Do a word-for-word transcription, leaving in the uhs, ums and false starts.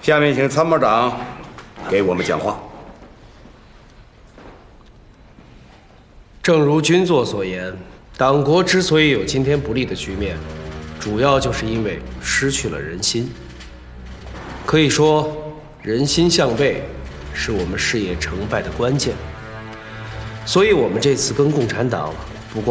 下面请参谋长给我们讲话。 正如军座所言，党国之所以有今天不利的局面，主要就是因为失去了人心。可以说，人心向背是我们事业成败的关键。所以，我们这次跟共产党